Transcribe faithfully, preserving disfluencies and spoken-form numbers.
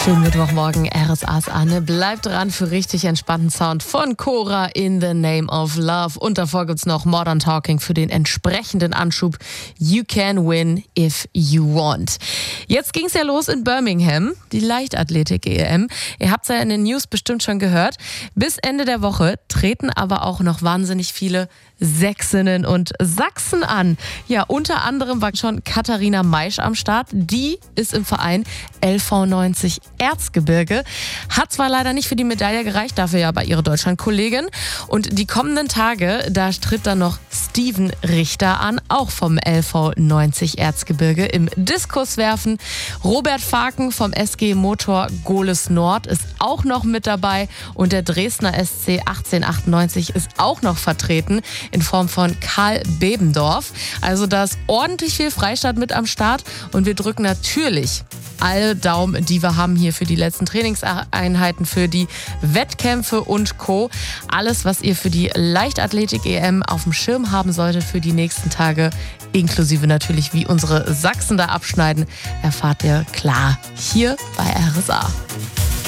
Schönen Mittwochmorgen, R S A's Anne. Bleibt dran für richtig entspannten Sound von Cora, In the Name of Love. Und davor gibt's noch Modern Talking für den entsprechenden Anschub. You can win if you want. Jetzt ging's ja los in Birmingham, die Leichtathletik-E M. Ihr habt's ja in den News bestimmt schon gehört. Bis Ende der Woche treten aber auch noch wahnsinnig viele Sächsinnen und Sachsen an. Ja, unter anderem war schon Katharina Maisch am Start. Die ist im Verein L V neunzig Erzgebirge. Hat zwar leider nicht für die Medaille gereicht, dafür ja bei ihrer Deutschland-Kollegin. Und die kommenden Tage, da tritt dann noch Steven Richter an, auch vom L V neunzig Erzgebirge im Diskuswerfen. Robert Faken vom S G Motor Gohlis Nord ist auch noch mit dabei und der Dresdner S C achtzehnhundertachtundneunzig ist auch noch vertreten in Form von Karl Bebendorf. Also da ist ordentlich viel Freistaat mit am Start und wir drücken natürlich alle Daumen, die wir haben hier für die letzten Trainingseinheiten, für die Wettkämpfe und Co. Alles, was ihr für die Leichtathletik-E M auf dem Schirm haben solltet für die nächsten Tage, inklusive natürlich, wie unsere Sachsen da abschneiden, erfahrt ihr klar hier bei R S A.